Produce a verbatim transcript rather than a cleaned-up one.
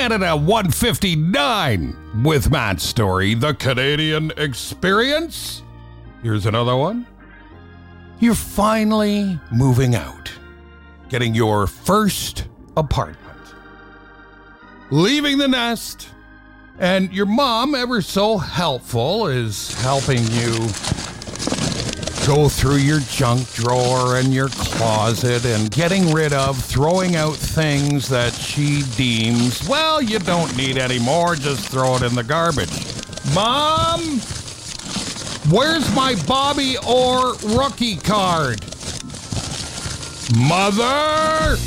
Canada one fifty-nine with Matt Story, the Canadian experience. Here's another one. You're finally moving out, getting your first apartment, leaving the nest, and your mom, ever so helpful, is helping you go through your junk drawer and your closet and getting rid of, throwing out things that she deems, well, you don't need anymore, just throw it in the garbage. Mom, where's my Bobby Orr rookie card? Mother!